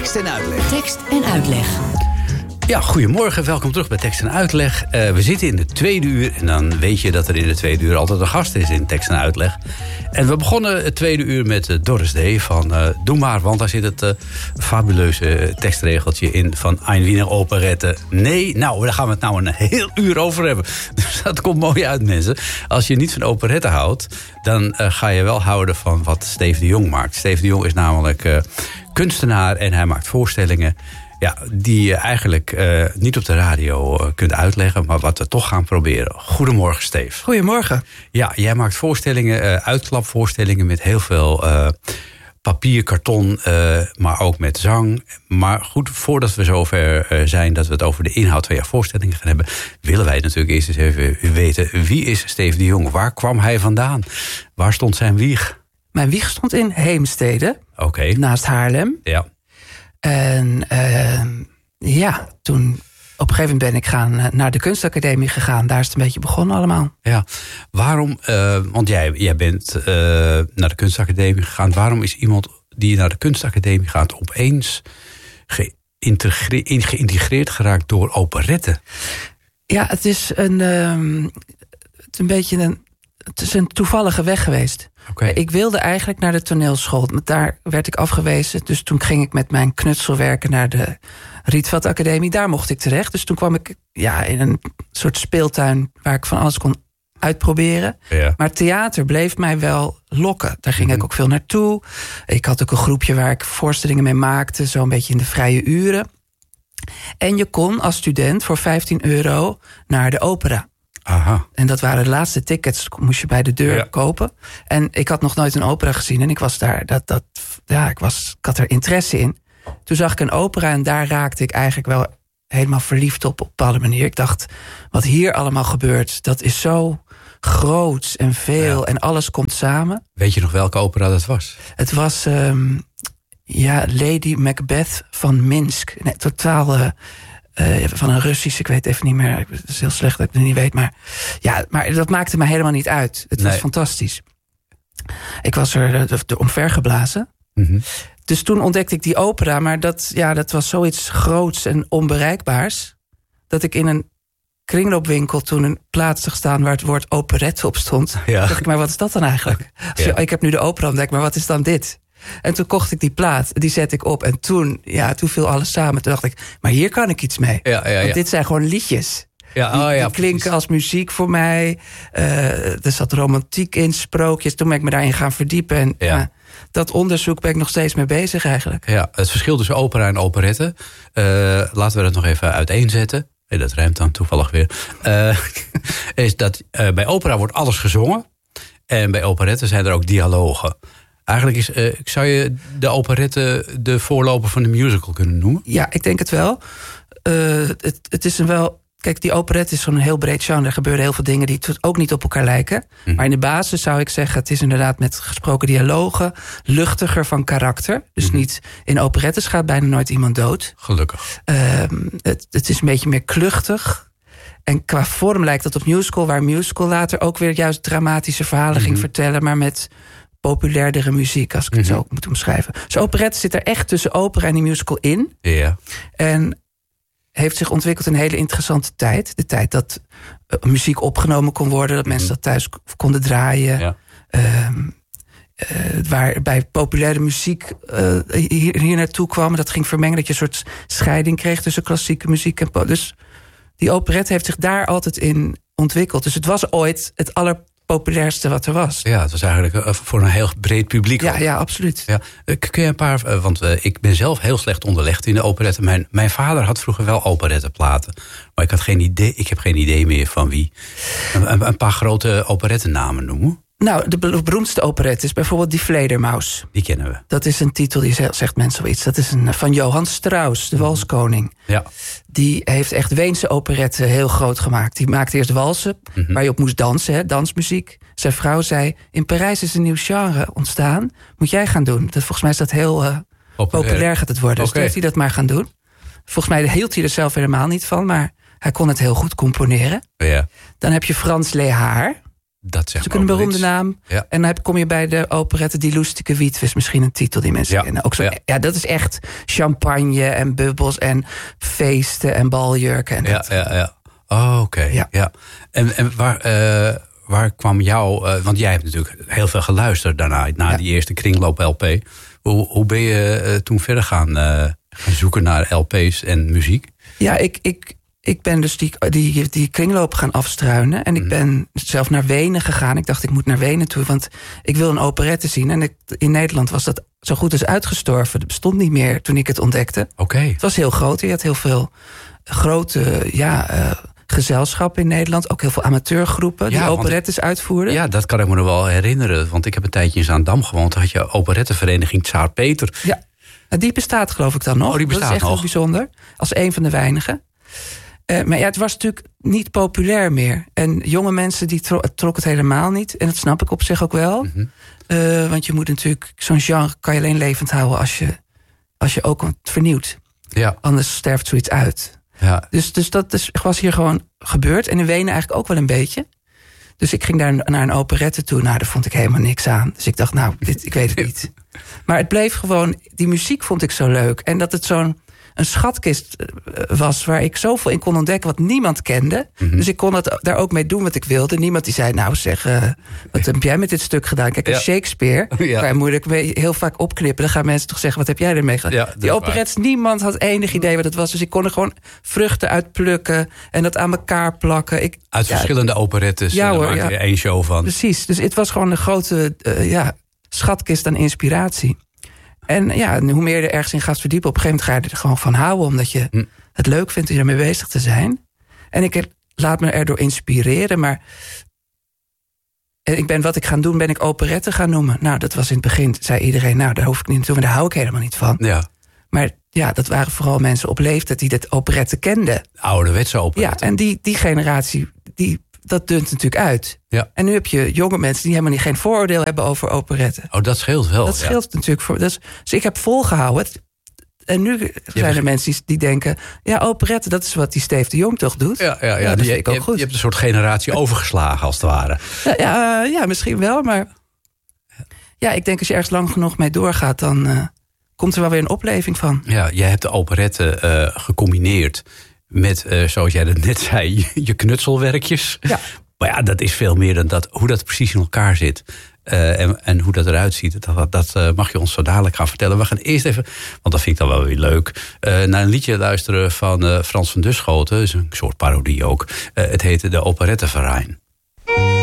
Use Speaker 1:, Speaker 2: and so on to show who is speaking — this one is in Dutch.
Speaker 1: Tekst en uitleg.
Speaker 2: Tekst en uitleg.
Speaker 3: Ja, goedemorgen. Welkom terug bij Tekst en Uitleg. We zitten in de tweede uur en dan weet je dat er in de tweede uur altijd een gast is in Tekst en Uitleg. En we begonnen het tweede uur met Doris D. van Doe maar, want daar zit het fabuleuze tekstregeltje in van Ein Wiener Operette. Nee, nou, daar gaan we het nou een heel uur over hebben. Dus dat komt mooi uit, mensen. Als je niet van operette houdt, dan ga je wel houden van wat Steve de Jong maakt. Steve de Jong is namelijk kunstenaar en hij maakt voorstellingen. Ja, die je eigenlijk niet op de radio kunt uitleggen, maar wat we toch gaan proberen. Goedemorgen, Steve.
Speaker 4: Goedemorgen.
Speaker 3: Ja, jij maakt voorstellingen, uitklapvoorstellingen met heel veel papier, karton, maar ook met zang. Maar goed, voordat we zover zijn dat we het over de inhoud van jouw voorstellingen gaan hebben, willen wij natuurlijk eerst eens even weten, wie is Steve de Jong? Waar kwam hij vandaan? Waar stond zijn wieg?
Speaker 4: Mijn wieg stond in Heemstede, naast Haarlem.
Speaker 3: Ja.
Speaker 4: En toen op een gegeven moment ben ik naar de kunstacademie gegaan. Daar is het een beetje begonnen allemaal.
Speaker 3: Ja, waarom, want jij bent naar de kunstacademie gegaan. Waarom is iemand die naar de kunstacademie gaat opeens geïntegreerd geraakt door operetten?
Speaker 4: Ja, het is een toevallige weg geweest.
Speaker 3: Okay.
Speaker 4: Ik wilde eigenlijk naar de toneelschool. Daar werd ik afgewezen. Dus toen ging ik met mijn knutselwerken naar de Rietveld Academie. Daar mocht ik terecht. Dus toen kwam ik in een soort speeltuin waar ik van alles kon uitproberen.
Speaker 3: Ja.
Speaker 4: Maar theater bleef mij wel lokken. Daar ging ik ook veel naartoe. Ik had ook een groepje waar ik voorstellingen mee maakte. Zo'n beetje in de vrije uren. En je kon als student voor €15 naar de opera.
Speaker 3: Aha.
Speaker 4: En dat waren de laatste tickets, moest je bij de deur kopen. En ik had nog nooit een opera gezien en ik was daar, ik had er interesse in. Toen zag ik een opera en daar raakte ik eigenlijk wel helemaal verliefd op een bepaalde manier. Ik dacht, wat hier allemaal gebeurt, dat is zo groots en veel en alles komt samen.
Speaker 3: Weet je nog welke opera dat was?
Speaker 4: Het was Lady Macbeth van Minsk. Nee, totaal van een Russisch, ik weet even niet meer. Het is heel slecht dat ik het niet weet. Maar dat maakte me helemaal niet uit. Het was fantastisch. Ik was er omvergeblazen.
Speaker 3: Mm-hmm.
Speaker 4: Dus toen ontdekte ik die opera. Maar dat was zoiets groots en onbereikbaars. Dat ik in een kringloopwinkel toen een plaats zag staan waar het woord operette op stond.
Speaker 3: Ja.
Speaker 4: Dacht ik, maar wat is dat dan eigenlijk? Ik heb nu de opera ontdekt, maar wat is dan dit? En toen kocht ik die plaat, die zette ik op. En toen viel alles samen. Toen dacht ik, maar hier kan ik iets mee. Want dit zijn gewoon liedjes. Die klinken als muziek voor mij. Er zat romantiek in, sprookjes. Toen ben ik me daarin gaan verdiepen. En dat onderzoek ben ik nog steeds mee bezig eigenlijk.
Speaker 3: Ja, het verschil tussen opera en operette. Laten we dat nog even uiteenzetten. Dat rijmt dan toevallig weer. Is dat bij opera wordt alles gezongen. En bij operette zijn er ook dialogen. Eigenlijk zou je de operette de voorloper van de musical kunnen noemen? Ja,
Speaker 4: ik denk het wel. Het is kijk, die operette is zo'n heel breed genre. Er gebeuren heel veel dingen die ook niet op elkaar lijken. Mm. Maar in de basis zou ik zeggen, het is inderdaad met gesproken dialogen luchtiger van karakter. Dus niet in operettes gaat bijna nooit iemand dood.
Speaker 3: Gelukkig.
Speaker 4: Het is een beetje meer kluchtig. En qua vorm lijkt dat op musical, waar musical later ook weer juist dramatische verhalen ging vertellen, maar met populairdere muziek, als ik het zo moet omschrijven. Dus operette zit er echt tussen opera en die musical in.
Speaker 3: Ja.
Speaker 4: En heeft zich ontwikkeld in een hele interessante tijd. De tijd dat muziek opgenomen kon worden, dat mensen dat thuis konden draaien. Ja. Waar bij populaire muziek hier naartoe kwam. Dat ging vermengen, dat je een soort scheiding kreeg tussen klassieke muziek en dus die operette heeft zich daar altijd in ontwikkeld. Dus het was ooit het allerpopulairste wat er was. Ja,
Speaker 3: het was eigenlijk voor een heel breed publiek.
Speaker 4: Ja, absoluut.
Speaker 3: Ja. Kun je een paar, want ik ben zelf heel slecht onderlegd in de operette. Mijn vader had vroeger wel operetteplaten. Maar ik heb geen idee meer van wie. Een paar grote operettenamen noemen.
Speaker 4: Nou, de beroemdste operette is bijvoorbeeld Die Vledermaus.
Speaker 3: Die kennen we.
Speaker 4: Dat is een titel, die zegt mensen zoiets. Dat is van Johann Strauss, de walskoning.
Speaker 3: Ja.
Speaker 4: Die heeft echt Weense operetten heel groot gemaakt. Die maakte eerst walsen, waar je op moest dansen, dansmuziek. Zijn vrouw zei, in Parijs is een nieuw genre ontstaan. Moet jij gaan doen. Volgens mij is dat heel populair gaat het worden. Dus toen heeft hij dat maar gaan doen. Volgens mij hield hij er zelf helemaal niet van, maar hij kon het heel goed componeren.
Speaker 3: Ja.
Speaker 4: Dan heb je Frans Lehaar.
Speaker 3: Dat zegt
Speaker 4: een beroemde naam. Ja. En dan kom je bij de operette Die Lustige Witwes. Misschien een titel die mensen kennen. Ook zo, dat is echt champagne en bubbels en feesten en baljurken. En
Speaker 3: ja. Oh, oké. Ja. En waar kwam jou... want jij hebt natuurlijk heel veel geluisterd daarna. Na die eerste Kringloop-LP. Hoe ben je toen verder gaan zoeken naar LP's en muziek? Ja,
Speaker 4: ik ben dus die kringloop gaan afstruinen. En ik ben zelf naar Wenen gegaan. Ik dacht, ik moet naar Wenen toe, want ik wil een operette zien. En in Nederland was dat zo goed als uitgestorven. Het bestond niet meer toen ik het ontdekte.
Speaker 3: Okay.
Speaker 4: Het was heel groot. Je had heel veel grote gezelschappen in Nederland. Ook heel veel amateurgroepen die operettes uitvoerden.
Speaker 3: Ja, dat kan ik me nog wel herinneren. Want ik heb een tijdje in Zaandam gewoond. Daar had je operettevereniging Tsaar Peter.
Speaker 4: Ja, die bestaat geloof ik dan nog.
Speaker 3: Oh, die bestaat
Speaker 4: dat is echt
Speaker 3: nog.
Speaker 4: heel bijzonder. Als een van de weinigen. Maar het was natuurlijk niet populair meer. En jonge mensen die trok het helemaal niet. En dat snap ik op zich ook wel. Mm-hmm. Want je moet natuurlijk... Zo'n genre kan je alleen levend houden als je ook het vernieuwt.
Speaker 3: Ja.
Speaker 4: Anders sterft zoiets uit.
Speaker 3: Ja.
Speaker 4: Dus dat was hier gewoon gebeurd. En in Wenen eigenlijk ook wel een beetje. Dus ik ging daar naar een operette toe. Nou, daar vond ik helemaal niks aan. Dus ik dacht, ik weet het niet. Maar het bleef gewoon... Die muziek vond ik zo leuk. En dat het zo'n schatkist was waar ik zoveel in kon ontdekken wat niemand kende. Mm-hmm. Dus ik kon daar ook mee doen wat ik wilde. Niemand die zei, wat heb jij met dit stuk gedaan? Kijk, Shakespeare, kan je moeilijk heel vaak opknippen. Dan gaan mensen toch zeggen, wat heb jij ermee gedaan? Ja, die operettes, niemand had enig idee wat het was. Dus ik kon er gewoon vruchten uit plukken en dat aan elkaar plakken.
Speaker 3: Uit verschillende operettes, daar maak je één show van.
Speaker 4: Precies, dus het was gewoon een grote schatkist aan inspiratie. En hoe meer je er ergens in gaat verdiepen... op een gegeven moment ga je er gewoon van houden... omdat je het leuk vindt om ermee bezig te zijn. En ik laat me erdoor inspireren, maar... En wat ik ga doen, ben ik operette gaan noemen. Nou, dat was in het begin, zei iedereen... daar hoef ik niet naartoe, maar daar hou ik helemaal niet van.
Speaker 3: Ja.
Speaker 4: Maar dat waren vooral mensen op leeftijd... die dat operette kenden.
Speaker 3: Ouderwetse operette.
Speaker 4: Ja, en die generatie... dat dunt natuurlijk uit.
Speaker 3: Ja.
Speaker 4: En nu heb je jonge mensen die helemaal geen vooroordeel hebben over operetten.
Speaker 3: Oh, dat scheelt wel.
Speaker 4: Dat scheelt natuurlijk. Dus ik heb volgehouden. En nu zijn er mensen die denken... operetten, dat is wat die Steve de Jong toch doet.
Speaker 3: Ja. Dat vind ik ook goed. Je hebt een soort generatie overgeslagen, als het ware.
Speaker 4: Ja, misschien wel, maar... Ja, ik denk als je ergens lang genoeg mee doorgaat... dan komt er wel weer een opleving van. Ja,
Speaker 3: jij hebt de operette gecombineerd... met, zoals jij dat net zei, je knutselwerkjes. Ja. Maar dat is veel meer dan dat. Hoe dat precies in elkaar zit. En hoe dat eruit ziet. Dat mag je ons zo dadelijk gaan vertellen. We gaan eerst even, want dat vind ik dan wel weer leuk... naar een liedje luisteren van Frans van Duschoten. Dat is een soort parodie ook. Het heette De Operetteverein.